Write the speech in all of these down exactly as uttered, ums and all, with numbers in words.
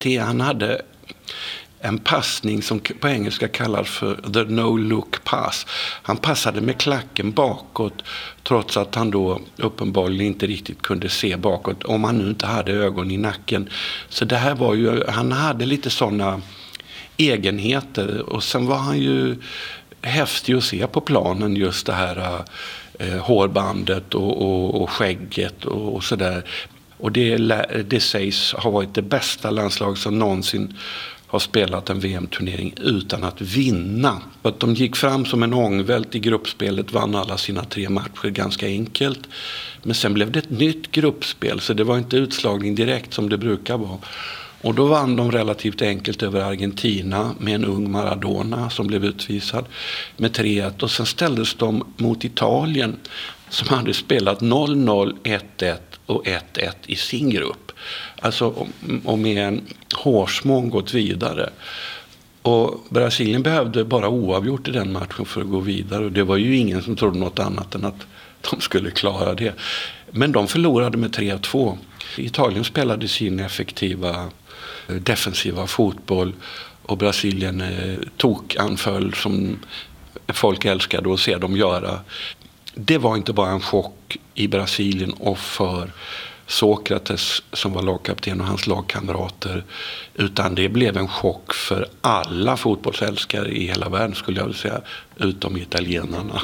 Han hade en passning som på engelska kallas för the no-look pass. Han passade med klacken bakåt trots att han då uppenbarligen inte riktigt kunde se bakåt om han nu inte hade ögon i nacken. Så det här var ju, han hade lite sådana egenheter, och sen var han ju häftig att se på planen, just det här eh, hårbandet och, och, och skägget och, och sådär. Och det, det sägs ha varit det bästa landslag som någonsin har spelat en V M-turnering utan att vinna. Att de gick fram som en ångvält i gruppspelet, vann alla sina tre matcher ganska enkelt. Men sen blev det ett nytt gruppspel, så det var inte utslagning direkt som det brukar vara. Och då vann de relativt enkelt över Argentina med en ung Maradona som blev utvisad med tre ett. Och sen ställdes de mot Italien som hade spelat noll noll, ett ett och ett ett i sin grupp. Alltså, och med en hårsmån gått vidare. Och Brasilien behövde bara oavgjort i den matchen för att gå vidare. Och det var ju ingen som trodde något annat än att de skulle klara det. Men de förlorade med tre två. Italien spelade sin effektiva defensiva fotboll och Brasilien eh, tog anföll som folk älskade att se dem göra. Det var inte bara en chock i Brasilien och för Sokrates som var lagkapten och hans lagkamrater, utan det blev en chock för alla fotbollsälskare i hela världen, skulle jag vilja säga, utom italienarna.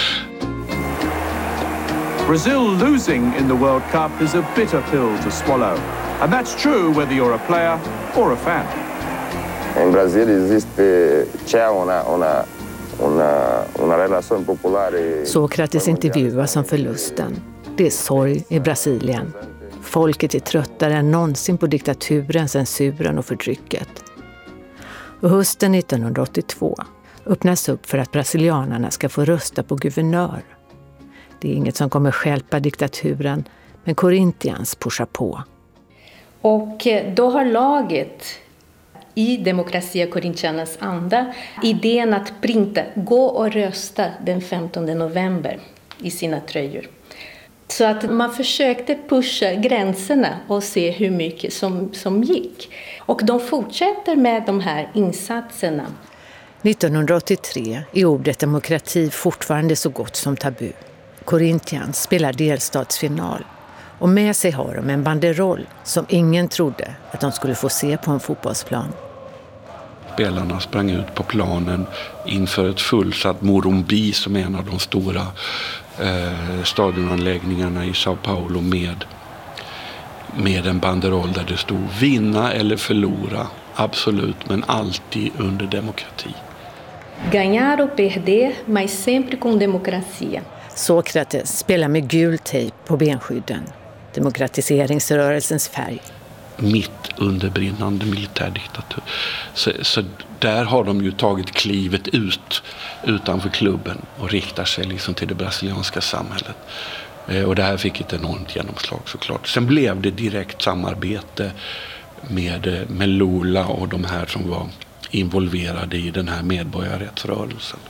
Brazil losing in the World Cup is a bitter pill to swallow. And that's true whether you're a player or a fan. In Brasil esiste c'è una una una una relazione popolare. Sokrates intervjuas om förlusten. Det är sorg i Brasilien. Folket är tröttare än någonsin på diktaturen, censuren och förtrycket. Och hösten nittonhundraåttiotvå öppnas upp för att brasilianerna ska få rösta på guvernör. Det är inget som kommer stjälpa diktaturen, men Corinthians pushar på. Och då har laget i Democracia Corintianas anda idén att printa, gå och rösta den femtonde november i sina tröjor. Så att man försökte pusha gränserna och se hur mycket som, som gick. Och de fortsätter med de här insatserna. nittonhundraåttiotre är ordet demokrati fortfarande så gott som tabu. Corinthians spelar delstatsfinal. Och med sig har de en banderoll som ingen trodde att de skulle få se på en fotbollsplan. Spelarna sprang ut på planen inför ett fullsatt Morumbi som är en av de stora eh, stadionanläggningarna i São Paulo med, med en banderoll där det stod vinna eller förlora, absolut, men alltid under demokrati. Ganhar ou perder, mas sempre com democracia. Sokrates spelar med gul tejp på benskydden. Demokratiseringsrörelsens färg. Mitt under brinnande militärdiktatur. Så, så där har de ju tagit klivet ut utanför klubben och riktar sig liksom till det brasilianska samhället. Eh, och det här fick ett enormt genomslag såklart. Sen blev det direkt samarbete med, med Lula och de här som var involverade i den här medborgarrättsrörelsen.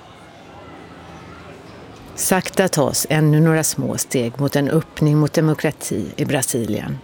Sakta tas ännu några små steg mot en öppning mot demokrati i Brasilien.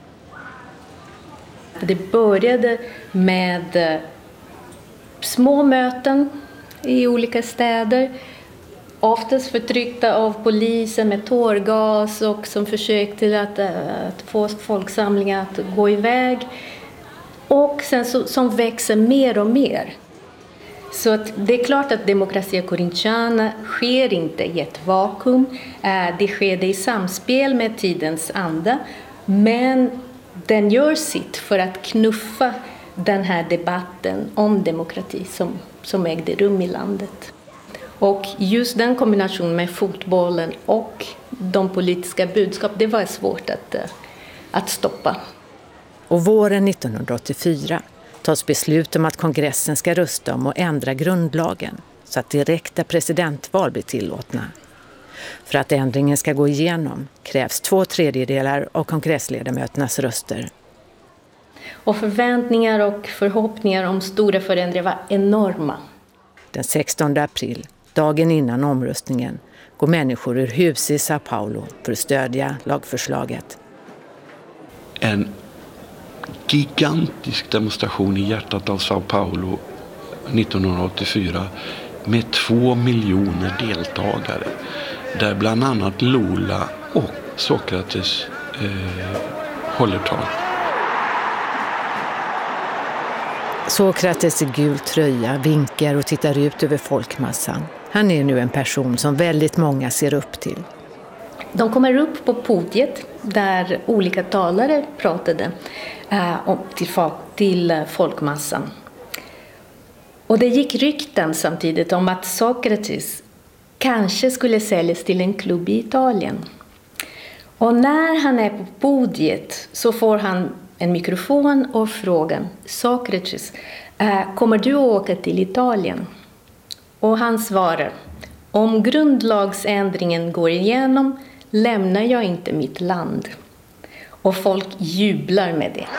Det började med små möten i olika städer. Oftast förtryckta av polisen med tårgas och som försökte att, att få folksamlingar att gå iväg. Och sen så, som växer mer och mer. Så att det är klart att Democracia Corintiana sker inte i ett vakuum. Det sker i samspel med tidens anda. Men den gör sitt för att knuffa den här debatten om demokrati som, som ägde rum i landet. Och just den kombinationen med fotbollen och de politiska budskap, det var svårt att, att stoppa. Och våren nittonhundraåttiofyra tas beslut om att kongressen ska rösta om att ändra grundlagen så att direkta presidentval blir tillåtna. För att ändringen ska gå igenom krävs två tredjedelar av kongressledamöternas röster. Och förväntningar och förhoppningar om stora förändringar var enorma. Den sextonde april, dagen innan omröstningen, går människor ur hus i São Paulo för att stödja lagförslaget. En gigantisk demonstration i hjärtat av Sao Paulo nittonhundraåttiofyra med två miljoner deltagare. Där bland annat Lula och Sokrates eh, håller tal. Sokrates i gul tröja vinkar och tittar ut över folkmassan. Han är nu en person som väldigt många ser upp till. De kommer upp på podiet där olika talare pratade eh, om, till, till folkmassan. Och det gick rykten samtidigt om att Sokrates kanske skulle säljas till en klubb i Italien. Och när han är på podiet så får han en mikrofon och frågan: Sokrates, äh, kommer du att åka till Italien? Och han svarar: om grundlagsändringen går igenom lämnar jag inte mitt land. Och folk jublar med det.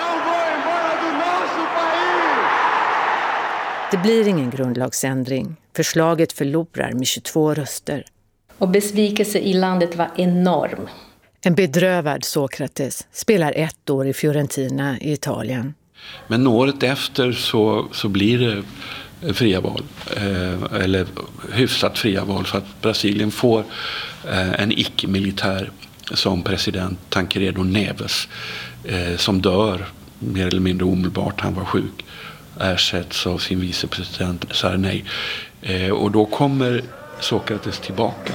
Det blir ingen grundlagsändring. Förslaget förlorar med tjugotvå röster. Och besvikelse i landet var enorm. En bedrövad Sokrates spelar ett år i Fiorentina i Italien. Men året efter så, så blir det fria val. Eh, eller hyfsat fria val, så att Brasilien får eh, en icke-militär som president, Tancredo Neves, eh, som dör mer eller mindre omedelbart. Han var sjuk. Ersätts av sin vicepresident Sarney. Eh, och då kommer Sokrates tillbaka.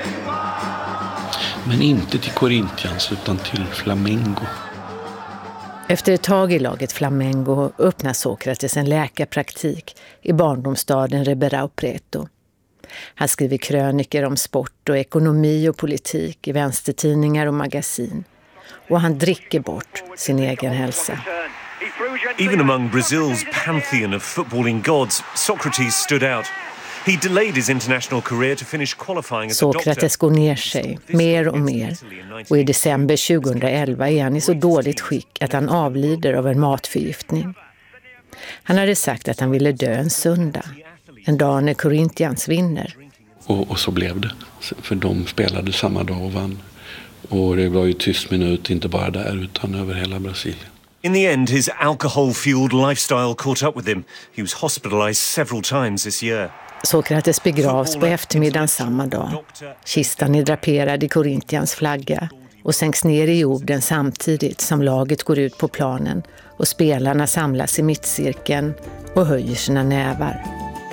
Men inte till Corinthians utan till Flamengo. Efter ett tag i laget Flamengo öppnar Sokrates en läkarpraktik i barndomsstaden Ribeirão Preto. Han skriver kröniker om sport och ekonomi och politik i vänstertidningar och magasin. Och han dricker bort sin egen hälsa. Even among Brazil's pantheon of footballing gods, Socrates stood out. He delayed his international career to finish qualifying as a doctor. Sokrates går ner sig mer och mer, och i december tjugohundraelva är han i så dåligt skick att han avlider av en matförgiftning. Han hade sagt att han ville dö en söndag, en dag när Corinthians vinner. Och, och så blev det, för de spelade samma dag och vann. Och det var ju tyst minut, inte bara där utan över hela Brasilien. In the end, his alcohol-fueled lifestyle caught up with him. He was hospitalized several times this year. Sokrates begravs på eftermiddagen samma dag. Kistan är draperad i Corinthians flagga och sänks ner i jorden samtidigt som laget går ut på planen och spelarna samlas i mittcirkeln och höjer sina nävar.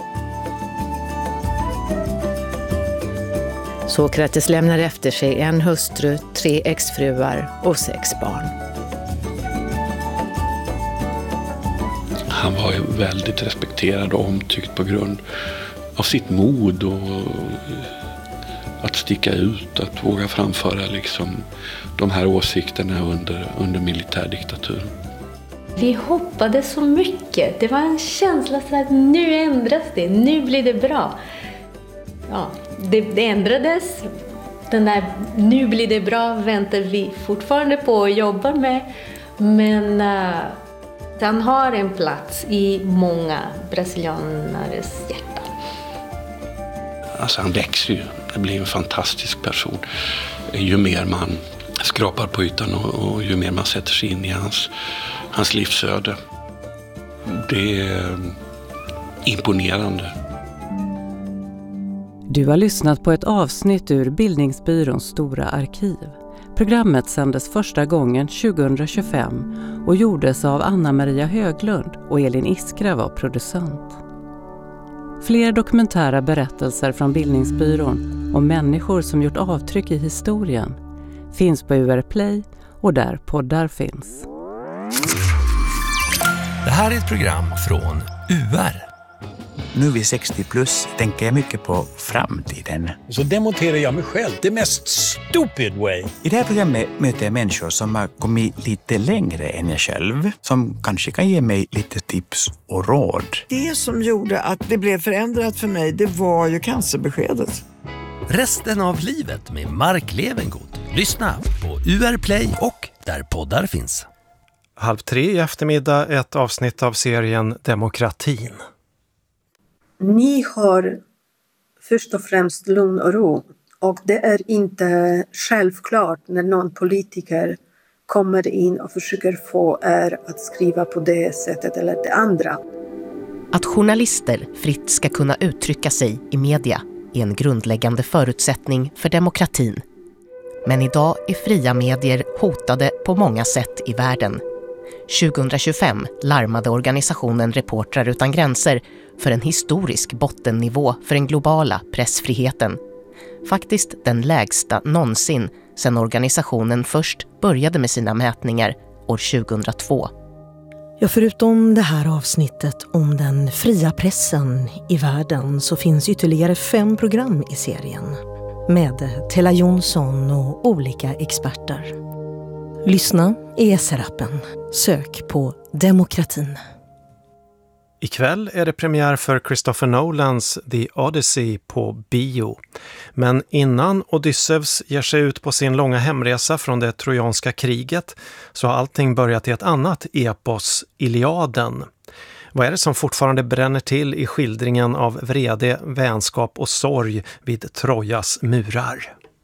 Sokrates lämnar efter sig en hustru, tre exfruar och sex barn. Han var ju väldigt respekterad och omtyckt på grund av sitt mod och att sticka ut, att våga framföra liksom de här åsikterna under, under militärdiktaturen. Vi hoppades så mycket. Det var en känsla så att nu ändras det, nu blir det bra. Ja, det, det ändrades. Den där nu blir det bra väntar vi fortfarande på och jobbar med. Men uh, han har en plats i många brasilianares hjärta. Alltså han växer ju. Det blir en fantastisk person. Ju mer man skrapar på ytan och, och ju mer man sätter sig in i hans, hans livsöde. Det är imponerande. Du har lyssnat på ett avsnitt ur Bildningsbyråns stora arkiv. Programmet sändes första gången tjugohundratjugofem och gjordes av Anna-Maria Höglund och Elin Iskra var producent. Fler dokumentära berättelser från Bildningsbyrån om människor som gjort avtryck i historien finns på U R Play och där poddar finns. Det här är ett program från U R. Nu vid sextio plus tänker jag mycket på framtiden. Så demonterar jag mig själv, det mest stupid way. I det här programmet möter jag människor som har kommit lite längre än jag själv. Som kanske kan ge mig lite tips och råd. Det som gjorde att det blev förändrat för mig, det var ju cancerbeskedet. Resten av livet med Mark Levengood. Lyssna på U R Play och där poddar finns. Halv tre i eftermiddag, ett avsnitt av serien Demokratin. Ni har först och främst lugn och ro. Och det är inte självklart när någon politiker kommer in och försöker få er att skriva på det sättet eller det andra. Att journalister fritt ska kunna uttrycka sig i media är en grundläggande förutsättning för demokratin. Men idag är fria medier hotade på många sätt i världen. tjugohundratjugofem larmade organisationen Reportrar utan gränser för en historisk bottennivå för den globala pressfriheten. Faktiskt den lägsta någonsin sedan organisationen först började med sina mätningar år tjugohundratvå. Ja, förutom det här avsnittet om den fria pressen i världen så finns ytterligare fem program i serien med Tella Jonsson och olika experter. Lyssna i S R-appen. Sök på Demokratin. Ikväll är det premiär för Christopher Nolans The Odyssey på bio. Men innan Odysseus ger sig ut på sin långa hemresa från det trojanska kriget så har allting börjat i ett annat epos, Iliaden. Vad är det som fortfarande bränner till i skildringen av vrede, vänskap och sorg vid Trojas murar?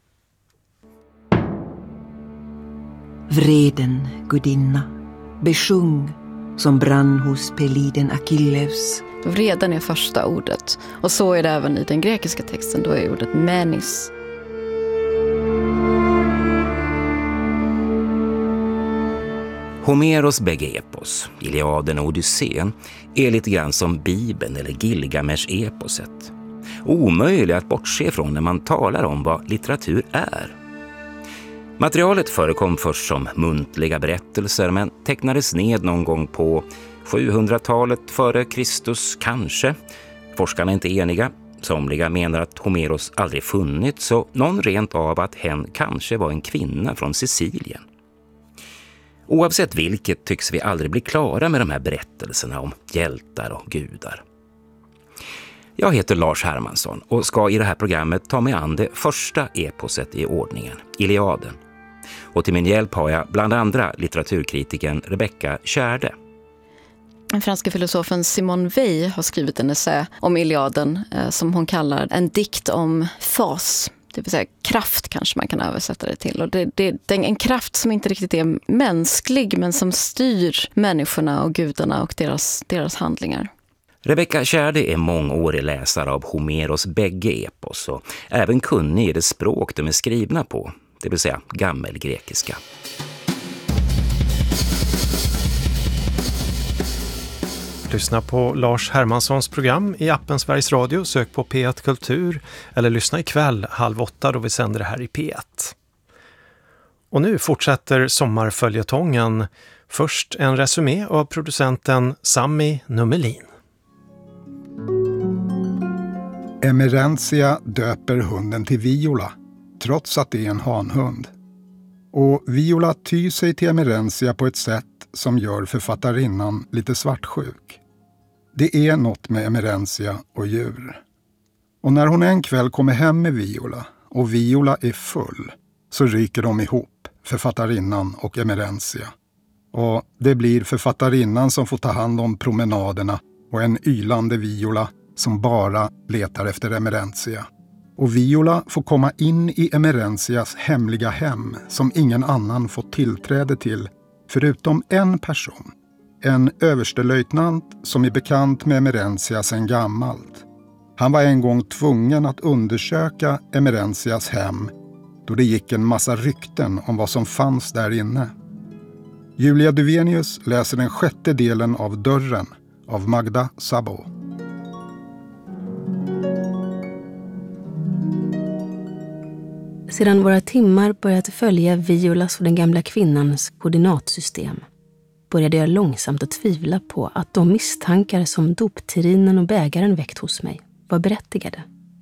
Vreden, gudinna, besjung som brann hos Peliden Achilles. Vreden är första ordet. Och så är det även i den grekiska texten. Då är ordet menis. Homeros bägge epos, Iliaden och Odysseen, är lite grann som Bibeln eller Gilgamesh-eposet. Omöjligt att bortse från när man talar om vad litteratur är. Materialet förekom först som muntliga berättelser men tecknades ned någon gång på sjuhundratalet före Kristus kanske. Forskarna är inte eniga. Somliga menar att Homeros aldrig funnits och någon rent av att hen kanske var en kvinna från Sicilien. Oavsett vilket tycks vi aldrig bli klara med de här berättelserna om hjältar och gudar. Jag heter Lars Hermansson och ska i det här programmet ta mig an det första eposet i ordningen, Iliaden. Och till min hjälp har jag bland andra litteraturkritiken Rebecca Tjärde. Den franska filosofen Simone Weil har skrivit en essä om Iliaden eh, som hon kallar en dikt om fas. Det vill säga kraft kanske man kan översätta det till. Och det, det, det är en kraft som inte riktigt är mänsklig men som styr människorna och gudarna och deras, deras handlingar. Rebecca Tjärde är mångårig läsare av Homeros bägge epos och även kunnig i det språk de är skrivna på, det vill säga gammelgrekiska. Lyssna på Lars Hermanssons program i appen Sveriges Radio, sök på P ett Kultur eller lyssna ikväll halv åtta då vi sänder det här i P ett. Och nu fortsätter sommarföljetongen. Först en resumé av producenten Sami Nummelin. Emerentia döper hunden till Viola, trots att det är en hanhund. Och Viola tyr sig till Emerentia på ett sätt som gör författarinnan lite svartsjuk. Det är något med Emerentia och djur. Och när hon en kväll kommer hem med Viola och Viola är full så ryker de ihop, författarinnan och Emerentia. Och det blir författarinnan som får ta hand om promenaderna och en ylande Viola som bara letar efter Emerentia. Och Viola får komma in i Emerentias hemliga hem som ingen annan fått tillträde till förutom en person. En överstelöjtnant som är bekant med Emerentia sedan gammalt. Han var en gång tvungen att undersöka Emerentias hem då det gick en massa rykten om vad som fanns där inne. Julia Duvenius läser den sjätte delen av Dörren av Magda Sabo. Sedan våra timmar börjat följa Violas och den gamla kvinnans koordinatsystem började jag långsamt att tvivla på att de misstankar som dopterinen och bägaren väckt hos mig var berättigade.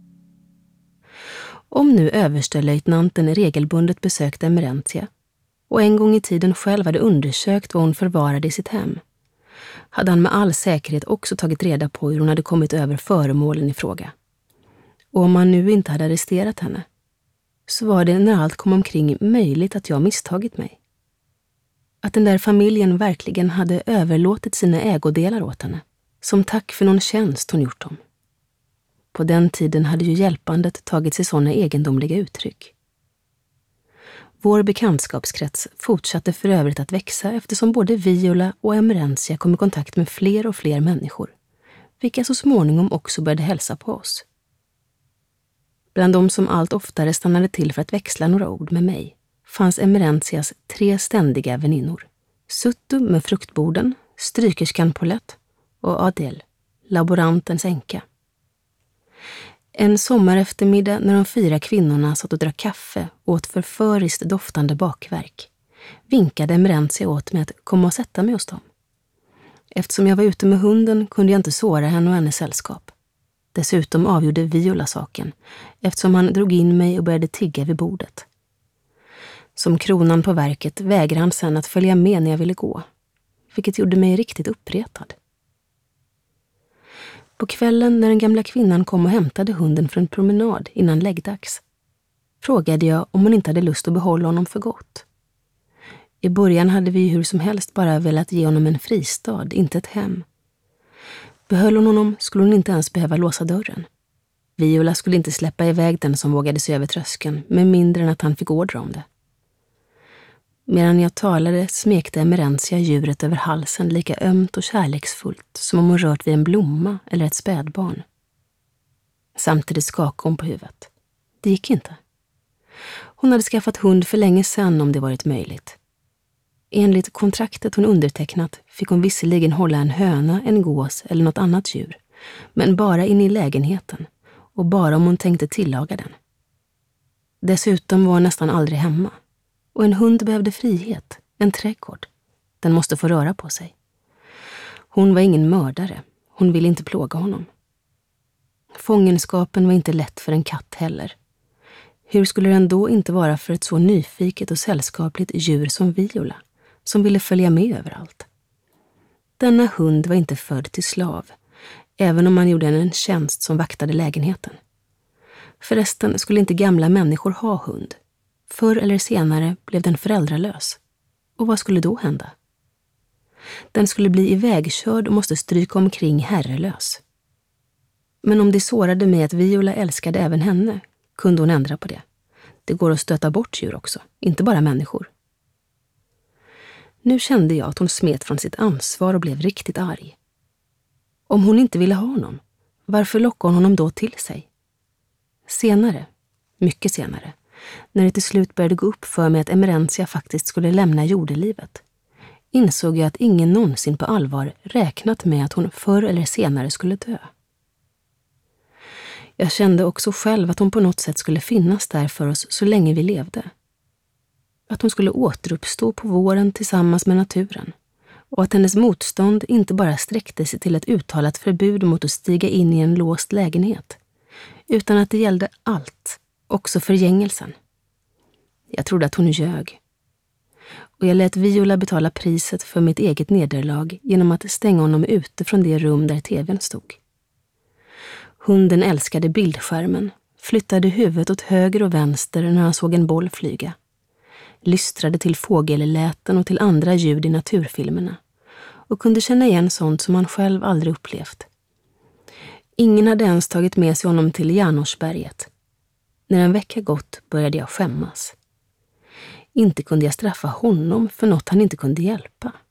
Om nu överstelöjtnanten regelbundet besökte Emerentia och en gång i tiden själv hade undersökt vad hon förvarade i sitt hem, hade han med all säkerhet också tagit reda på hur hon hade kommit över föremålen i fråga. Och om han nu inte hade arresterat henne, så var det när allt kom omkring möjligt att jag misstagit mig. Att den där familjen verkligen hade överlåtit sina ägodelar åt henne, som tack för någon tjänst hon gjort dem. På den tiden hade ju hjälpandet tagit sig sådana egendomliga uttryck. Vår bekantskapskrets fortsatte för övrigt att växa eftersom både Viola och Emerentia kom i kontakt med fler och fler människor, vilka så småningom också började hälsa på oss. Bland de som allt oftare stannade till för att växla några ord med mig fanns Emerentias tre ständiga väninnor. Suttu med fruktborden, strykerskan Paulette och Adele, laborantens änka. En sommar eftermiddag när de fyra kvinnorna satt och drack kaffe och åt förföriskt doftande bakverk vinkade Emerentia åt mig att komma och sätta mig hos dem. Eftersom jag var ute med hunden kunde jag inte såra henne och hennes sällskap. Dessutom avgjorde Viola saken eftersom han drog in mig och började tigga vid bordet. Som kronan på verket vägrade han sedan att följa med när jag ville gå, vilket gjorde mig riktigt uppretad. På kvällen när den gamla kvinnan kom och hämtade hunden för en promenad innan läggdags frågade jag om hon inte hade lust att behålla honom för gott. I början hade vi hur som helst bara velat ge honom en fristad, inte ett hem. Behöll hon honom skulle hon inte ens behöva låsa dörren. Viola skulle inte släppa iväg den som vågade sig över tröskeln med mindre än att han fick order om det. Medan jag talade smekte Emerentia djuret över halsen lika ömt och kärleksfullt som om hon rört vid en blomma eller ett spädbarn. Samtidigt skakade hon på huvudet. Det gick inte. Hon hade skaffat hund för länge sedan om det varit möjligt. Enligt kontraktet hon undertecknat fick hon visserligen hålla en höna, en gås eller något annat djur, men bara in i lägenheten och bara om hon tänkte tillaga den. Dessutom var hon nästan aldrig hemma. Och en hund behövde frihet, en trädgård. Den måste få röra på sig. Hon var ingen mördare. Hon ville inte plåga honom. Fångenskapen var inte lätt för en katt heller. Hur skulle den då inte vara för ett så nyfiket och sällskapligt djur som Viola, som ville följa med överallt? Denna hund var inte född till slav, även om man gjorde henne en tjänst som vaktade lägenheten. Förresten skulle inte gamla människor ha hund. Förr eller senare blev den föräldralös. Och vad skulle då hända? Den skulle bli ivägkörd och måste stryka omkring herrelös. Men om det sårade mig att Viola älskade även henne, kunde hon ändra på det. Det går att stöta bort djur också, inte bara människor. Nu kände jag att hon smet från sitt ansvar och blev riktigt arg. Om hon inte ville ha honom, varför lockade hon honom då till sig? Senare, mycket senare, när det till slut började gå upp för mig att Emerentia faktiskt skulle lämna jordelivet, insåg jag att ingen någonsin på allvar räknat med att hon förr eller senare skulle dö. Jag kände också själv att hon på något sätt skulle finnas där för oss så länge vi levde. Att hon skulle återuppstå på våren tillsammans med naturen och att hennes motstånd inte bara sträckte sig till ett uttalat förbud mot att stiga in i en låst lägenhet, utan att det gällde allt, också förgängelsen. Jag trodde att hon ljög. Och jag lät Viola betala priset för mitt eget nederlag genom att stänga honom ute från det rum där tvn stod. Hunden älskade bildskärmen, flyttade huvudet åt höger och vänster när han såg en boll flyga. Lystrade till fågelläten och till andra ljud i naturfilmerna och kunde känna igen sånt som han själv aldrig upplevt. Ingen hade ens tagit med sig honom till Janosberget. När en vecka gått började jag skämmas. Inte kunde jag straffa honom för något han inte kunde hjälpa.